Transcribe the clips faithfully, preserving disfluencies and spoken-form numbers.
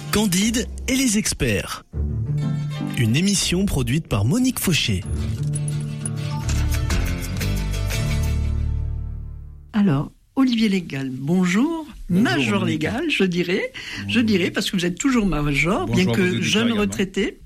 Candide et les experts. Une émission produite par Monique Fauché. Alors, Olivier Légal, bonjour. Bonjour, Major Monique. Légal, je dirais. Bonjour. Je dirais, parce que vous êtes toujours major, Bonjour bien à que vos jeune auditeurs retraité.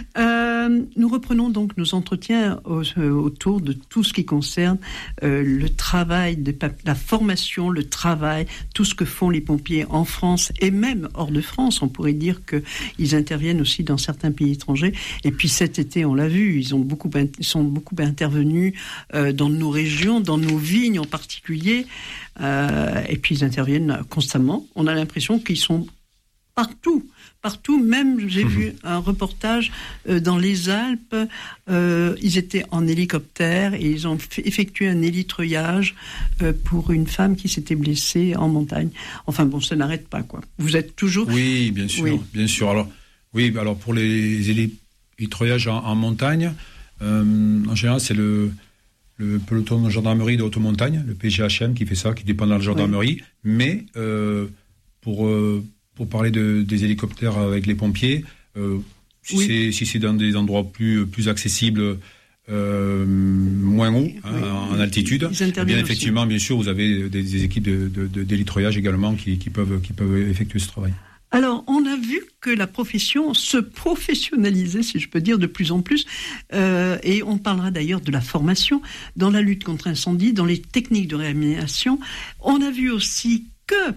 Euh, nous reprenons donc nos entretiens au, euh, autour de tout ce qui concerne euh, le travail, de, la formation, le travail, tout ce que font les pompiers en France et même hors de France. On pourrait dire qu'ils interviennent aussi dans certains pays étrangers. Et puis cet été, on l'a vu, ils, ont beaucoup, ils sont beaucoup intervenus euh, dans nos régions, dans nos vignes en particulier. Euh, et puis ils interviennent constamment. On a l'impression qu'ils sont partout. Partout, même j'ai mmh. vu un reportage euh, dans les Alpes, euh, ils étaient en hélicoptère et ils ont fait, effectué un hélitreuillage euh, pour une femme qui s'était blessée en montagne. Enfin bon, ça n'arrête pas, quoi. Vous êtes toujours... Oui, bien sûr, oui. bien sûr. Alors, oui, alors pour les hélitreuillages en, en montagne, euh, en général, c'est le, le peloton de gendarmerie de haute montagne, le P G H M qui fait ça, qui dépend de la gendarmerie, oui. mais euh, pour... Euh, Pour parler de, des hélicoptères avec les pompiers, euh, si, oui. c'est, si c'est dans des endroits plus, plus accessibles, euh, moins haut, hein, oui. en altitude, eh bien effectivement, aussi. bien sûr, vous avez des, des équipes de, de, de, d'hélitreuillage également qui, qui, peuvent, qui peuvent effectuer ce travail. Alors, on a vu que la profession se professionnalisait, si je peux dire, de plus en plus, euh, et on parlera d'ailleurs de la formation dans la lutte contre l'incendie, dans les techniques de réanimation. On a vu aussi que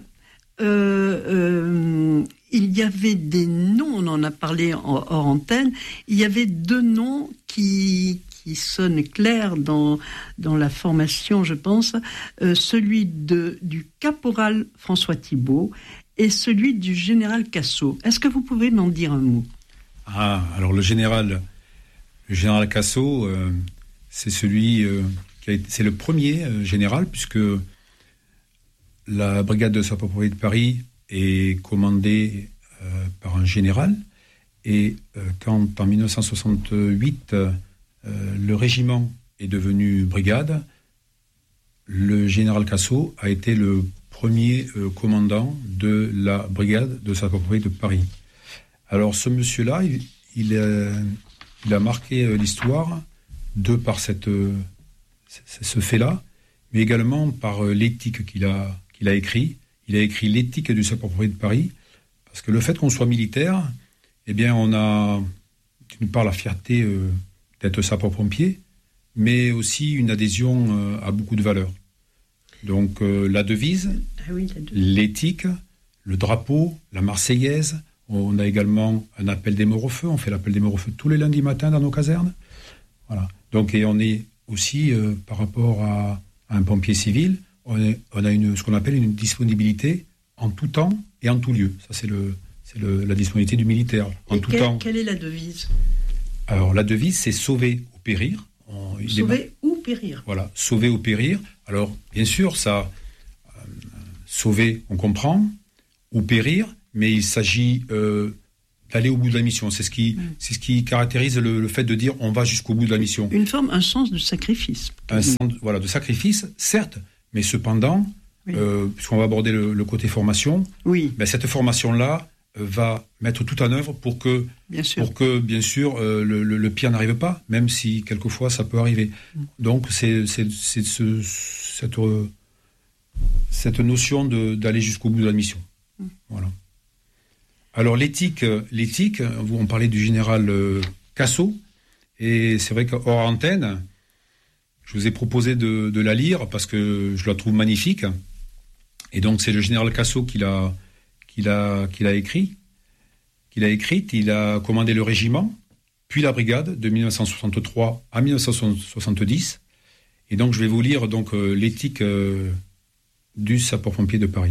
Euh, euh, il y avait des noms, on en a parlé en, hors antenne, il y avait deux noms qui, qui sonnent clairs dans, dans la formation, je pense, euh, celui de, du caporal François Thibault et celui du général Cassot. Est-ce que vous pouvez m'en dire un mot ? Ah, alors le général, le général Cassot, euh, c'est celui euh, qui a été, c'est le premier euh, général, puisque la brigade de sapeurs-pompiers de Paris est commandée euh, par un général. Et euh, quand, en dix-neuf cent soixante-huit, euh, le régiment est devenu brigade, le général Cassot a été le premier euh, commandant de la brigade de sapeurs-pompiers de Paris. Alors, ce monsieur-là, il, il, a, il a marqué euh, l'histoire de par cette, euh, ce fait-là, mais également par euh, l'éthique qu'il a Il a écrit, il a écrit l'éthique du sapeur-pompier de Paris, parce que le fait qu'on soit militaire, eh bien, on a, d'une part, la fierté euh, d'être sapeur-pompier, mais aussi une adhésion euh, à beaucoup de valeurs. Donc, euh, la devise, ah oui, la devise, l'éthique, le drapeau, la Marseillaise. On a également un appel des morts au feu. On fait l'appel des morts au feu tous les lundis matins dans nos casernes. Voilà. Donc, et on est aussi, euh, par rapport à, à un pompier civil, On, est, on a une, ce qu'on appelle une disponibilité en tout temps et en tout lieu. Ça, c'est, le, c'est le, la disponibilité du militaire. En et tout quelle, temps. Quelle est la devise ? Alors, la devise, c'est sauver ou périr. On, sauver ou périr. Voilà, sauver ou périr. Alors, bien sûr, ça, euh, sauver, on comprend, ou périr, mais il s'agit euh, d'aller au bout de la mission. C'est ce qui, mmh. c'est ce qui caractérise le, le fait de dire on va jusqu'au bout de la mission. Une forme, un sens de sacrifice. Un sens, voilà, de sacrifice, certes. Mais cependant, oui. euh, puisqu'on va aborder le, le côté formation, oui. ben cette formation-là euh, va mettre tout en œuvre pour que, bien sûr, pour que, bien sûr euh, le, le, le pire n'arrive pas, même si quelquefois ça peut arriver. Mm. Donc c'est, c'est, c'est ce, cette, euh, cette notion de, d'aller jusqu'au bout de la mission. Mm. Voilà. Alors l'éthique, l'éthique, on parlait du général euh, Cassot, et c'est vrai qu'hors antenne, je vous ai proposé de, de la lire parce que je la trouve magnifique. Et donc, c'est le général Cassot qui l'a, qui l'a, qui l'a écrit, qui l'a écrite. Il a commandé le régiment, puis la brigade de dix-neuf cent soixante-trois à dix-neuf cent soixante-dix. Et donc, je vais vous lire donc euh, l'éthique euh, du sapeur-pompier de Paris.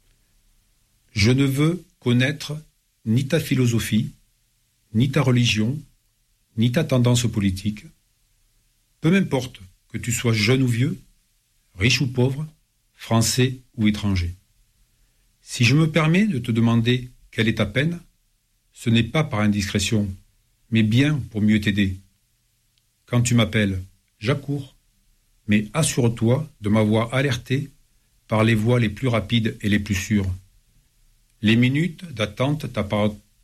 Je ne veux connaître ni ta philosophie, ni ta religion, ni ta tendance politique. Peu m'importe que tu sois jeune ou vieux, riche ou pauvre, français ou étranger. Si je me permets de te demander quelle est ta peine, ce n'est pas par indiscrétion, mais bien pour mieux t'aider. Quand tu m'appelles, j'accours, mais assure-toi de m'avoir alerté par les voies les plus rapides et les plus sûres. Les minutes d'attente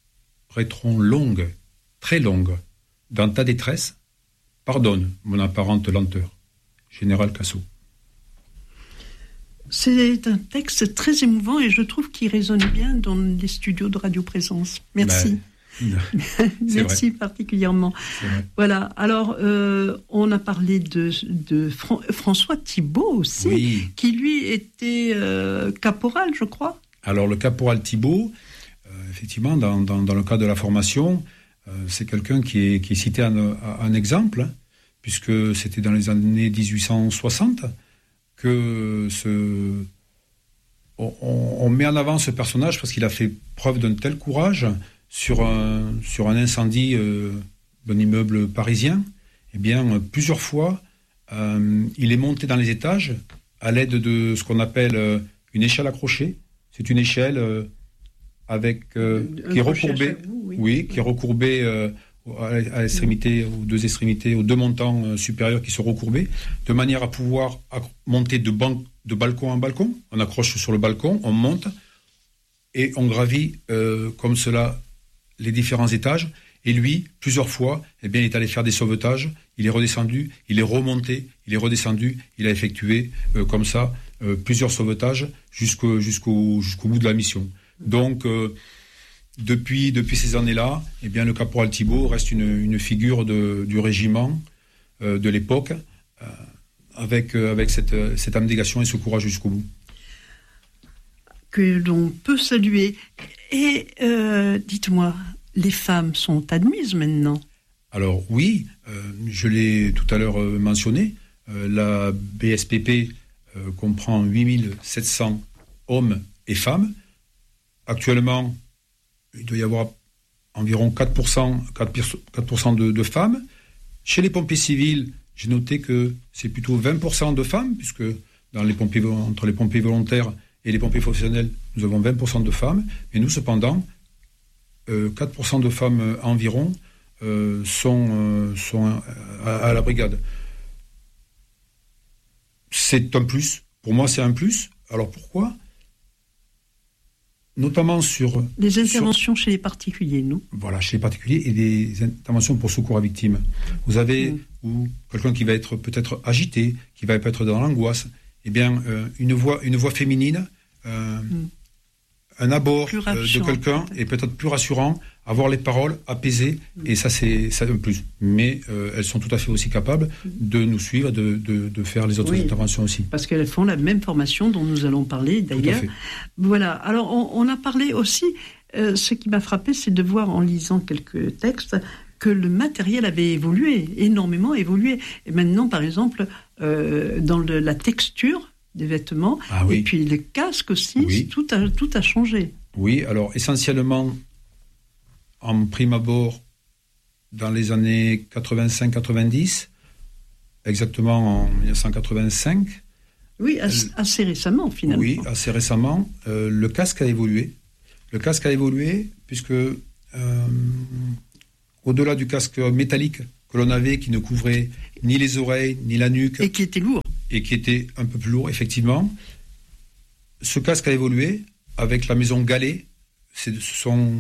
paraîtront longues, très longues. Dans ta détresse, pardonne mon apparente lenteur. Général Cassot. C'est un texte très émouvant et je trouve qu'il résonne bien dans les studios de Radio Présence. Merci. Ben, Merci vrai. particulièrement. Voilà. Alors, euh, on a parlé de, de Fran- François Thibault aussi, oui. qui lui était euh, caporal, je crois. Alors, le caporal Thibault, euh, effectivement, dans, dans, dans le cadre de la formation, euh, c'est quelqu'un qui est, qui est cité en, en exemple, hein, puisque c'était dans les années dix-huit cent soixante que ce, on, on met en avant ce personnage parce qu'il a fait preuve d'un tel courage sur un, sur un incendie euh, d'un immeuble parisien. Eh bien, plusieurs fois, euh, il est monté dans les étages à l'aide de ce qu'on appelle euh, une échelle accrochée. C'est une échelle euh, avec euh, qui est recourbée, vous, oui. oui, qui est recourbée euh, à l'extrémité, aux deux extrémités, aux deux montants euh, supérieurs qui sont recourbés, de manière à pouvoir acc- monter de, ban- de balcon en balcon. On accroche sur le balcon, on monte et on gravit euh, comme cela les différents étages. Et lui, plusieurs fois, eh bien, il est allé faire des sauvetages. Il est redescendu, il est remonté, il est redescendu. Il a effectué euh, comme ça euh, plusieurs sauvetages jusqu'au, jusqu'au, jusqu'au bout de la mission. Donc, euh, depuis, depuis ces années-là, eh bien, le caporal Thibault reste une, une figure de, du régiment euh, de l'époque, euh, avec, euh, avec cette, cette abnégation et ce courage jusqu'au bout. Que l'on peut saluer. Et euh, dites-moi, les femmes sont admises maintenant? Alors oui, euh, je l'ai tout à l'heure euh, mentionné, euh, la B S P P euh, comprend huit mille sept cents hommes et femmes. Actuellement, il doit y avoir environ quatre pour cent, quatre pour cent de, de femmes. Chez les pompiers civils, j'ai noté que c'est plutôt vingt pour cent de femmes, puisque dans les pompiers, entre les pompiers volontaires et les pompiers professionnels, nous avons vingt pour cent de femmes. Mais nous, cependant, euh, quatre pour cent de femmes euh, environ euh, sont, euh, sont à, à la brigade. C'est un plus. Pour moi, c'est un plus. Alors pourquoi ? Notamment sur... Des interventions sur, chez les particuliers, non ? Voilà, chez les particuliers et des interventions pour secours à victimes. Vous avez mmh. ou quelqu'un qui va être peut-être agité, qui va être dans l'angoisse. Eh bien, euh, une voix, une voix féminine, euh, mmh. un abord euh, de quelqu'un peut-être. Est peut-être plus rassurant, avoir les paroles apaisées, mmh. et ça, c'est, c'est un plus. Mais euh, elles sont tout à fait aussi capables mmh. de nous suivre, de, de, de faire les autres oui, interventions aussi. Parce qu'elles font la même formation dont nous allons parler d'ailleurs. Tout à fait. Voilà. Alors, on, on a parlé aussi, euh, ce qui m'a frappé, c'est de voir en lisant quelques textes que le matériel avait évolué, énormément évolué. Et maintenant, par exemple, euh, dans le, la texture des vêtements, ah, oui. et puis les casques aussi, oui. tout, a, tout a changé. Oui, alors essentiellement, en prime abord, dans les années quatre-vingt-cinq quatre-vingt-dix, exactement en mille neuf cent quatre-vingt-cinq. Oui, assez, assez récemment, finalement. Oui, assez récemment. Euh, le casque a évolué. Le casque a évolué puisque... Euh, au-delà du casque métallique que l'on avait, qui ne couvrait ni les oreilles, ni la nuque. Et qui était lourd. Et qui était un peu plus lourd, effectivement. Ce casque a évolué avec la maison Gallet. C'est, ce sont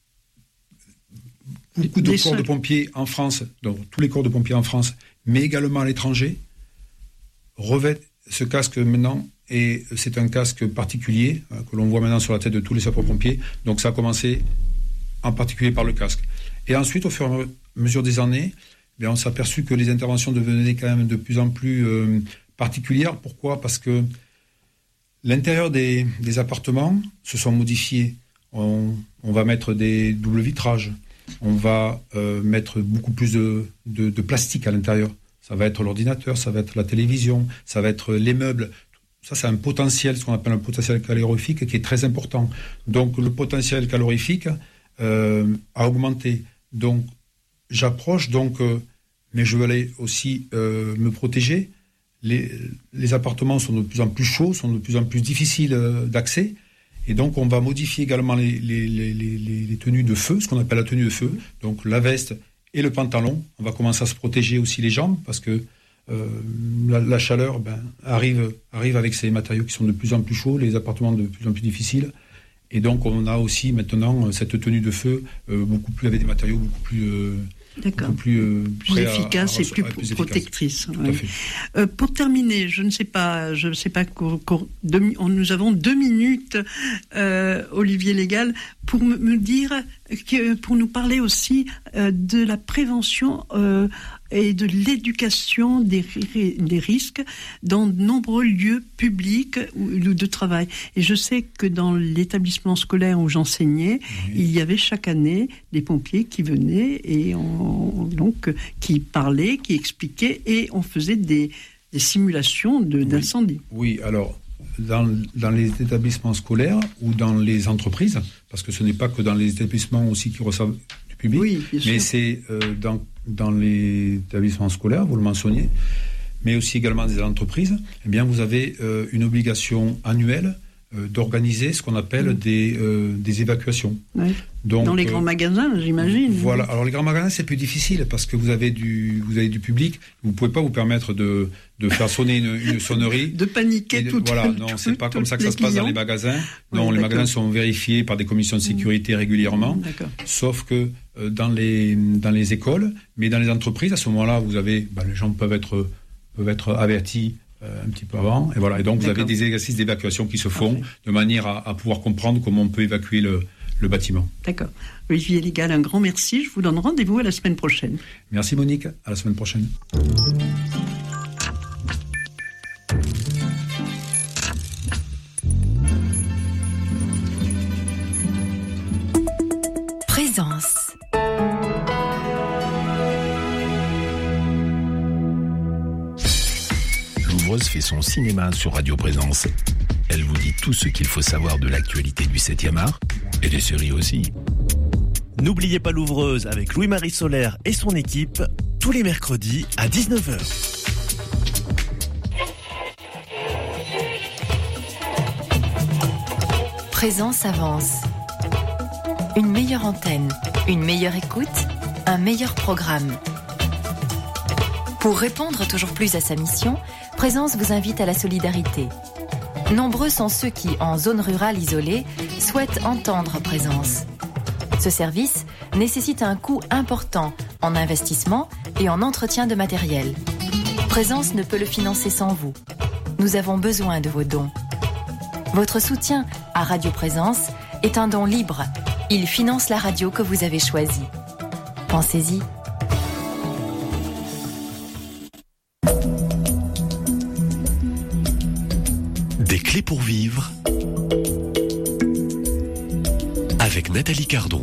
beaucoup de corps de pompiers en France, donc tous les corps de pompiers en France, mais également à l'étranger, revêtent ce casque maintenant. Et c'est un casque particulier hein, que l'on voit maintenant sur la tête de tous les sapeurs-pompiers. Donc ça a commencé en particulier par le casque. Et ensuite, au fur et à mesure des années, eh bien, on s'est aperçu que les interventions devenaient quand même de plus en plus euh, particulières. Pourquoi ? Parce que l'intérieur des, des appartements se sont modifiés. On, on va mettre des doubles vitrages. On va euh, mettre beaucoup plus de, de, de plastique à l'intérieur. Ça va être l'ordinateur, ça va être la télévision, ça va être les meubles. Ça, c'est un potentiel, ce qu'on appelle un potentiel calorifique, qui est très important. Donc, le potentiel calorifique euh, a augmenté. Donc, j'approche, donc, euh, mais je veux aller aussi euh, me protéger. Les, les appartements sont de plus en plus chauds, sont de plus en plus difficiles euh, d'accès. Et donc, on va modifier également les, les, les, les, les tenues de feu, ce qu'on appelle la tenue de feu. Donc, la veste et le pantalon. On va commencer à se protéger aussi les jambes parce que euh, la, la chaleur ben, arrive, arrive avec ces matériaux qui sont de plus en plus chauds, les appartements de plus en plus difficiles. Et donc, on a aussi maintenant cette tenue de feu euh, beaucoup plus avec des matériaux beaucoup plus, euh, beaucoup plus, euh, plus efficaces et plus, plus protectrices. Tout ouais. à fait. Euh, pour terminer, je ne sais pas, je ne sais pas, qu'au, qu'au, deux, nous avons deux minutes, euh, Olivier Légal, pour me, me dire, que, pour nous parler aussi euh, de la prévention. Euh, et de l'éducation des, des risques dans de nombreux lieux publics ou de travail. Et je sais que dans l'établissement scolaire où j'enseignais, oui. il y avait chaque année des pompiers qui venaient et on, donc qui parlaient, qui expliquaient, et on faisait des, des simulations de, oui. d'incendie. Oui, alors dans, dans les établissements scolaires ou dans les entreprises, parce que ce n'est pas que dans les établissements aussi qui reçoivent du public, oui, bien sûr. mais c'est euh, dans dans les établissements scolaires, vous le mentionniez, mais aussi également des entreprises, eh bien vous avez euh, une obligation annuelle euh, d'organiser ce qu'on appelle mmh. des, euh, des évacuations. Oui. Donc, dans les grands euh, magasins, j'imagine. Voilà. Alors les grands magasins, c'est plus difficile parce que vous avez du, vous avez du public. Vous ne pouvez pas vous permettre de, de faire sonner une, une sonnerie. de paniquer de, tout. Voilà, non, c'est pas comme ça que ça se passe dans les magasins. Non, oui, les magasins sont vérifiés par des commissions de sécurité mmh. régulièrement. D'accord. Sauf que euh, dans les dans les écoles, mais dans les entreprises, à ce moment-là, vous avez, ben, les gens peuvent être peuvent être avertis. Euh, un petit peu avant, et voilà. Et donc, vous D'accord. avez des exercices d'évacuation qui se font Parfait. de manière à, à pouvoir comprendre comment on peut évacuer le, le bâtiment. D'accord. Olivier Légal, un grand merci. Je vous donne rendez-vous à la semaine prochaine. Merci Monique. À la semaine prochaine. Présence. Louvreuse fait son cinéma sur Radio Présence. Elle vous dit tout ce qu'il faut savoir de l'actualité du septième art et des séries aussi. N'oubliez pas Louvreuse avec Louis-Marie Solaire et son équipe tous les mercredis à dix-neuf heures. Présence avance. Une meilleure antenne, une meilleure écoute, un meilleur programme. Pour répondre toujours plus à sa mission, Présence vous invite à la solidarité. Nombreux sont ceux qui, en zone rurale isolée, souhaitent entendre Présence. Ce service nécessite un coût important en investissement et en entretien de matériel. Présence ne peut le financer sans vous. Nous avons besoin de vos dons. Votre soutien à Radio Présence est un don libre. Il finance la radio que vous avez choisie. Pensez-y. Des clés pour vivre avec Nathalie Cardon.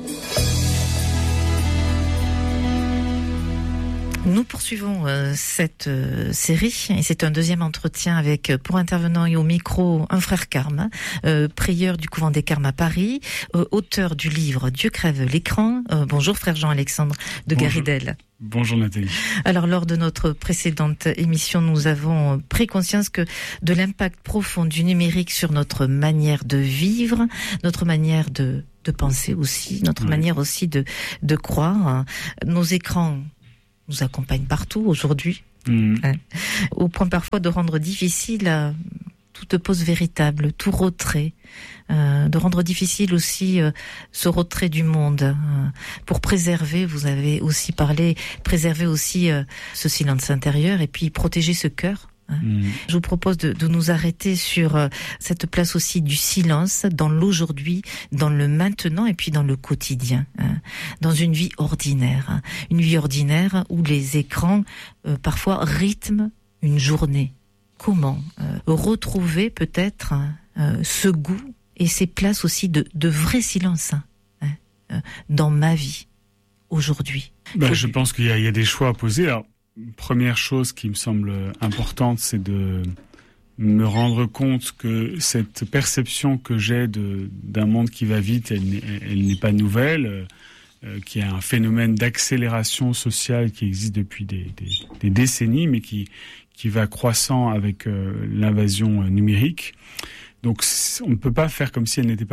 Nous poursuivons euh, cette euh, série et c'est un deuxième entretien avec, pour intervenant et au micro, un frère carme, euh, prieur du couvent des Carmes à Paris, euh, auteur du livre Dieu crève l'écran. Euh, bonjour frère Jean-Alexandre de bonjour. Garidel. Bonjour Nathalie. Alors lors de notre précédente émission, nous avons pris conscience que de l'impact profond du numérique sur notre manière de vivre, notre manière de, de penser aussi, notre oui. manière aussi de, de croire. Nos écrans nous accompagnent partout aujourd'hui, mmh. hein, au point parfois de rendre difficile euh, toute pause véritable, tout retrait, euh, de rendre difficile aussi euh, ce retrait du monde, euh, pour préserver, vous avez aussi parlé, préserver aussi euh, ce silence intérieur et puis protéger ce cœur. Mmh. Je vous propose de, de nous arrêter sur euh, cette place aussi du silence dans l'aujourd'hui, dans le maintenant et puis dans le quotidien, hein, dans une vie ordinaire, hein, une vie ordinaire où les écrans euh, parfois rythment une journée. Comment euh, retrouver peut-être euh, ce goût et ces places aussi de, de vrai silence hein, euh, dans ma vie aujourd'hui. Ben, je pense qu'il y a, il y a des choix à poser. Alors, première chose qui me semble importante, c'est de me rendre compte que cette perception que j'ai de, d'un monde qui va vite, elle n'est, elle n'est pas nouvelle, euh, qu'il y a un phénomène d'accélération sociale qui existe depuis des, des, des décennies, mais qui, qui va croissant avec euh, l'invasion numérique. Donc on ne peut pas faire comme si elle n'était pas là.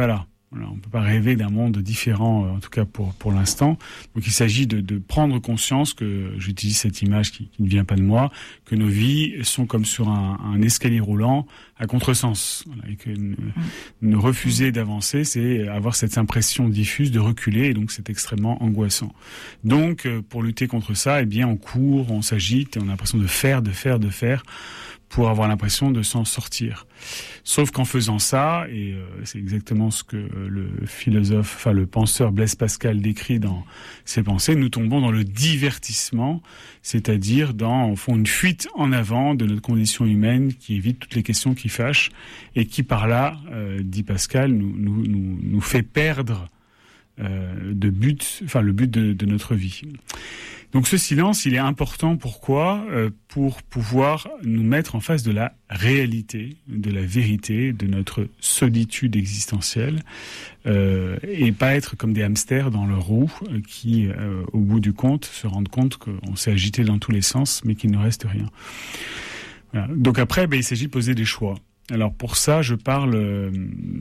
Voilà, on ne peut pas rêver d'un monde différent, en tout cas pour pour l'instant. Donc il s'agit de, de prendre conscience que, j'utilise cette image qui, qui ne vient pas de moi, que nos vies sont comme sur un, un escalier roulant à contresens. Voilà, et que ne, ne refuser d'avancer, c'est avoir cette impression diffuse de reculer, et donc c'est extrêmement angoissant. Donc pour lutter contre ça, eh bien on court, on s'agite, et on a l'impression de faire, de faire, de faire, pour avoir l'impression de s'en sortir. Sauf qu'en faisant ça, et euh, c'est exactement ce que euh, le philosophe, enfin le penseur Blaise Pascal décrit dans ses pensées, nous tombons dans le divertissement, c'est-à-dire dans, au fond, une fuite en avant de notre condition humaine qui évite toutes les questions qui fâchent et qui, par là, euh, dit Pascal, nous, nous, nous, nous fait perdre euh, de but, enfin le but de, de notre vie. Donc ce silence, il est important. Pourquoi ? euh, Pour pouvoir nous mettre en face de la réalité, de la vérité, de notre solitude existentielle, euh, et pas être comme des hamsters dans leur roue euh, qui, euh, au bout du compte, se rendent compte qu'on s'est agité dans tous les sens, mais qu'il ne reste rien. Voilà. Donc après, ben, il s'agit de poser des choix. Alors pour ça, je parle euh,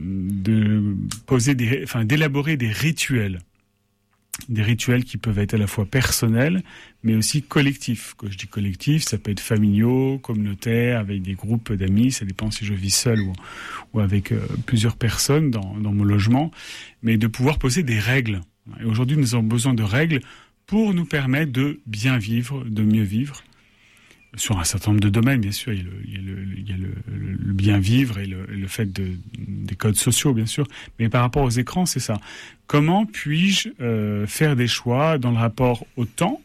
de poser des, enfin d'élaborer des rituels. Des rituels qui peuvent être à la fois personnels, mais aussi collectifs. Quand je dis collectif, ça peut être familiaux, communautaires, avec des groupes d'amis. Ça dépend si je vis seul ou, ou avec euh, plusieurs personnes dans, dans mon logement. Mais de pouvoir poser des règles. Et aujourd'hui, nous avons besoin de règles pour nous permettre de bien vivre, de mieux vivre. Sur un certain nombre de domaines, bien sûr, il y a le, il y a le, il y a le, le bien vivre et le, le fait de, des codes sociaux, bien sûr. Mais par rapport aux écrans, c'est ça. Comment puis-je euh, faire des choix dans le rapport au temps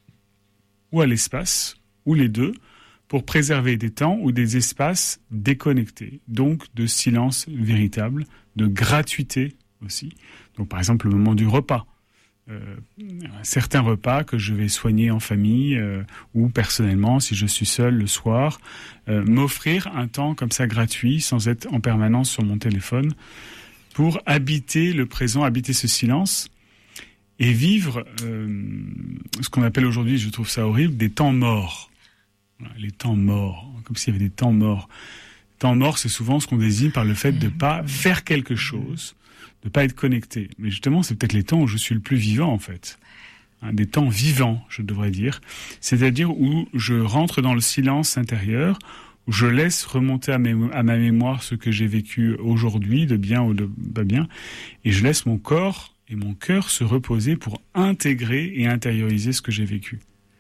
ou à l'espace, ou les deux, pour préserver des temps ou des espaces déconnectés, donc de silence véritable, de gratuité aussi. Donc par exemple, le moment du repas. Euh, certains repas que je vais soigner en famille euh, ou personnellement si je suis seul le soir, euh, m'offrir un temps comme ça gratuit sans être en permanence sur mon téléphone pour habiter le présent, habiter ce silence et vivre euh, ce qu'on appelle aujourd'hui, je trouve ça horrible, des temps morts. Voilà, les temps morts, comme s'il y avait des temps morts. Temps morts, c'est souvent ce qu'on désigne par le fait de ne pas faire quelque chose, de pas être connecté. Mais justement, c'est peut-être les temps où je suis le plus vivant, en fait. Hein, des temps vivants, je devrais dire. C'est-à-dire où je rentre dans le silence intérieur, où je laisse remonter à, mes, à ma mémoire ce que j'ai vécu aujourd'hui, de bien ou de pas bien, et je laisse mon corps et mon cœur se reposer pour intégrer et intérioriser ce que j'ai vécu.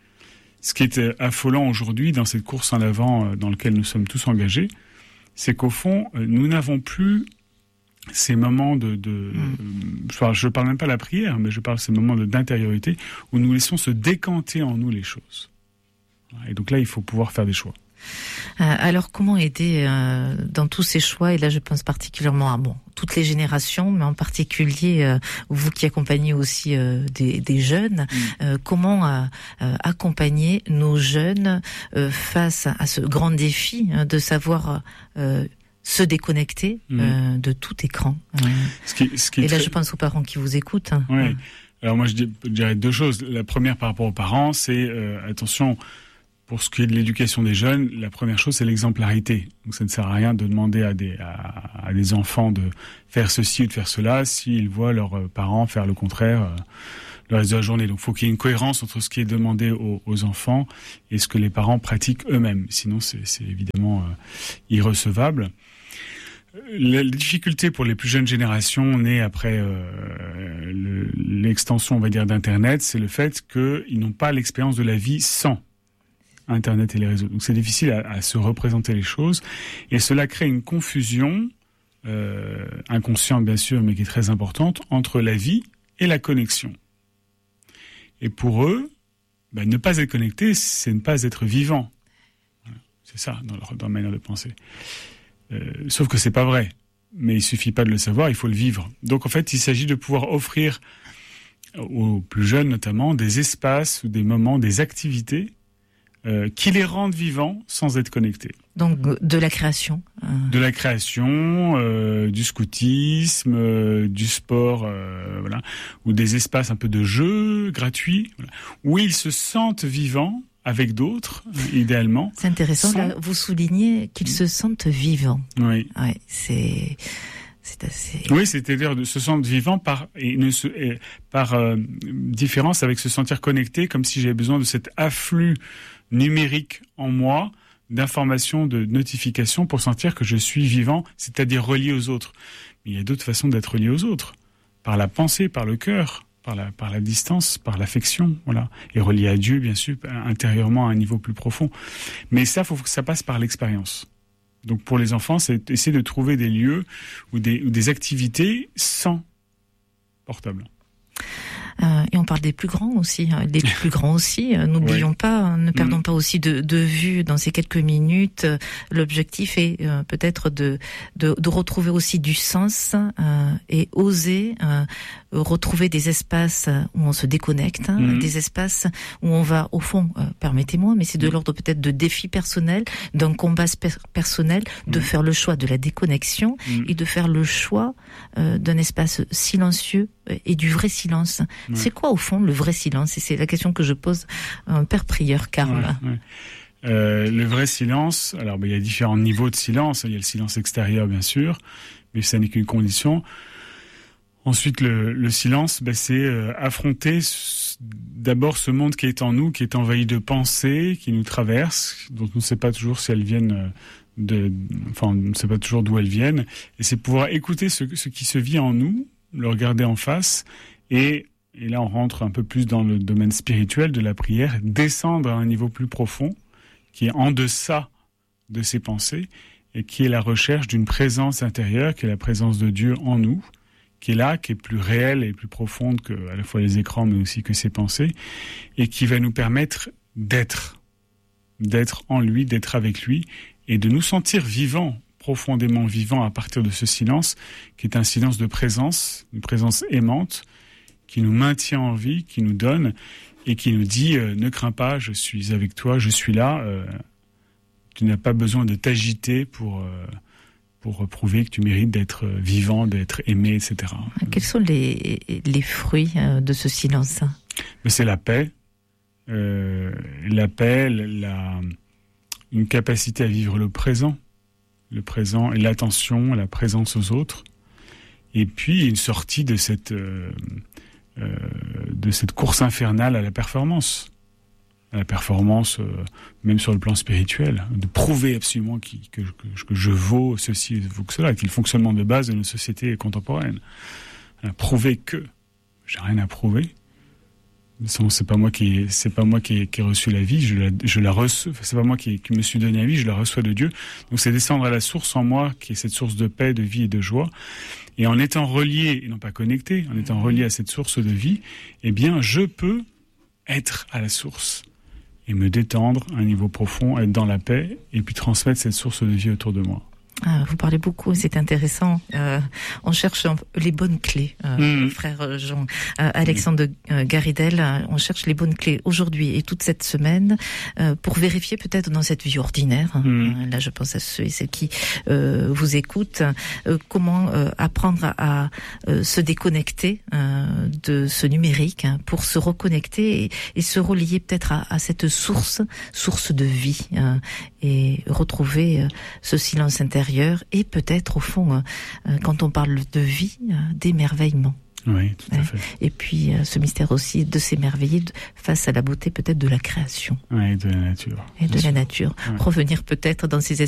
Ce qui est affolant aujourd'hui dans cette course en avant dans laquelle nous sommes tous engagés, c'est qu'au fond, nous n'avons plus ces moments de, de mmh. je parle, je parle même pas de la prière, mais je parle de ces moments de, d'intériorité où nous laissons se décanter en nous les choses. Et donc là, il faut pouvoir faire des choix. Euh, alors, comment aider euh, dans tous ces choix ? Et là, je pense particulièrement à bon, toutes les générations, mais en particulier euh, vous qui accompagnez aussi euh, des, des jeunes. Mmh. Euh, comment euh, euh, accompagner nos jeunes euh, face à ce grand défi hein, de savoir euh, se déconnecter mmh. euh, de tout écran. Euh, ce qui, ce qui et là, très... je pense aux parents qui vous écoutent. Hein. Oui. Ouais. Alors moi, je dirais deux choses. La première, par rapport aux parents, c'est euh, attention. Pour ce qui est de l'éducation des jeunes, la première chose, c'est l'exemplarité. Donc, ça ne sert à rien de demander à des, à, à des enfants de faire ceci ou de faire cela s'ils voient leurs parents faire le contraire euh, le reste de la journée. Donc, il faut qu'il y ait une cohérence entre ce qui est demandé aux, aux enfants et ce que les parents pratiquent eux-mêmes. Sinon, c'est, c'est évidemment euh, irrecevable. La difficulté pour les plus jeunes générations nées après euh, le, l'extension, on va dire, d'Internet, c'est le fait qu'ils n'ont pas l'expérience de la vie sans Internet et les réseaux. Donc c'est difficile à, à se représenter les choses et cela crée une confusion euh, inconsciente bien sûr, mais qui est très importante entre la vie et la connexion. Et pour eux, ben, ne pas être connecté, c'est ne pas être vivant. Voilà. C'est ça dans leur, dans leur manière de penser. Euh, sauf que c'est pas vrai. Mais il suffit pas de le savoir, il faut le vivre. Donc en fait, il s'agit de pouvoir offrir aux plus jeunes notamment des espaces ou des moments, des activités Euh, qui les rendent vivants sans être connectés. Donc de la création. Euh... De la création, euh, du scoutisme, euh, du sport, euh, voilà, ou des espaces un peu de jeu gratuits, voilà, où ils se sentent vivants avec d'autres, euh, idéalement. C'est intéressant. Sans... Là, vous soulignez qu'ils se sentent vivants. Oui. Ouais, c'est C'est assez... Oui, c'est-à-dire de se sentir vivant par, et ne se, et par euh, différence avec se sentir connecté, comme si j'avais besoin de cet afflux numérique en moi, d'informations, de notifications, pour sentir que je suis vivant, c'est-à-dire relié aux autres. Mais il y a d'autres façons d'être relié aux autres. Par la pensée, par le cœur, par la, par la distance, par l'affection, voilà. Et relié à Dieu, bien sûr, intérieurement à un niveau plus profond. Mais ça, il faut que ça passe par l'expérience. Donc pour les enfants, c'est essayer de trouver des lieux ou des, ou des activités sans portable. Euh, et on parle des plus grands aussi, hein, des plus grands aussi. Euh, n'oublions oui. pas, hein, ne perdons mmh. pas aussi de, de vue dans ces quelques minutes. Euh, l'objectif est euh, peut-être de, de de retrouver aussi du sens euh, et oser euh, retrouver des espaces où on se déconnecte, hein, mmh. des espaces où on va au fond, euh, permettez-moi, mais c'est de mmh. l'ordre peut-être de défis personnels, d'un combat per- personnel, de mmh. faire le choix de la déconnexion mmh. et de faire le choix euh, d'un espace silencieux et du vrai silence. Ouais. C'est quoi au fond le vrai silence? Et c'est la question que je pose à un père prieur, Karl. Ouais, ouais. Euh, le vrai silence, alors ben, il y a différents niveaux de silence. Il y a le silence extérieur, bien sûr, mais ça n'est qu'une condition. Ensuite, le, le silence, ben, c'est euh, affronter s- d'abord ce monde qui est en nous, qui est envahi de pensées, qui nous traversent, dont on ne sait pas toujours si elles viennent... Euh, de, enfin, on ne sait pas toujours d'où elles viennent. Et c'est pouvoir écouter ce, ce qui se vit en nous, le regarder en face, et, et là on rentre un peu plus dans le domaine spirituel de la prière, descendre à un niveau plus profond, qui est en deçà de ces pensées, et qui est la recherche d'une présence intérieure, qui est la présence de Dieu en nous, qui est là, qui est plus réelle et plus profonde que à la fois les écrans, mais aussi que ces pensées, et qui va nous permettre d'être, d'être en lui, d'être avec lui, et de nous sentir vivants, profondément vivants à partir de ce silence, qui est un silence de présence, une présence aimante, qui nous maintient en vie, qui nous donne, et qui nous dit euh, « Ne crains pas, je suis avec toi, je suis là, euh, tu n'as pas besoin de t'agiter pour, euh, pour prouver que tu mérites d'être vivant, d'être aimé, et cetera » Quels sont les, les fruits de ce silence? Mais c'est la paix, euh, la paix, la, une capacité à vivre le présent, le présent et l'attention, la présence aux autres, et puis une sortie de cette euh, euh, de cette course infernale à la performance, à la performance euh, même sur le plan spirituel, de prouver absolument qui, que, que, que je vaux ceci, je vaux que cela, qui est le fonctionnement de base de nos sociétés contemporaines. Prouver que j'ai rien à prouver. C'est pas moi qui, c'est pas moi qui ai, qui ai reçu la vie, je la, je la reçois. C'est pas moi qui, qui me suis donné la vie, je la reçois de Dieu. Donc c'est descendre à la source en moi, qui est cette source de paix, de vie et de joie. Et en étant relié, et non pas connecté, en étant relié à cette source de vie, eh bien, je peux être à la source et me détendre à un niveau profond, être dans la paix, et puis transmettre cette source de vie autour de moi. Ah, vous parlez beaucoup, c'est intéressant. Euh, on cherche les bonnes clés, euh, mmh. frère Jean. Euh, Alexandre euh, Garidel, euh, on cherche les bonnes clés aujourd'hui et toute cette semaine euh, pour vérifier peut-être dans cette vie ordinaire. Mmh. Euh, là, je pense à ceux et celles qui euh, vous écoutent, euh, comment euh, apprendre à, à euh, se déconnecter euh, de ce numérique hein, pour se reconnecter et, et se relier peut-être à, à cette source, source de vie euh, et retrouver euh, ce silence intérieur. Et peut-être, au fond, euh, quand on parle de vie, euh, d'émerveillement. Oui, tout à fait. Et puis, euh, ce mystère aussi de s'émerveiller de, face à la beauté peut-être de la création. Oui, de la nature. Et de sûr. la nature. Ouais. Revenir peut-être dans ces